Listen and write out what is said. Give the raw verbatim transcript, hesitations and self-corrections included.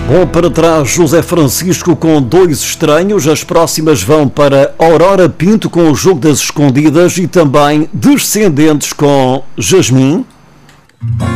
Bom, para trás José Francisco com Dois Estranhos. As próximas vão para Aurora Pinto com O Jogo das Escondidas e também Descendentes com Jasmim.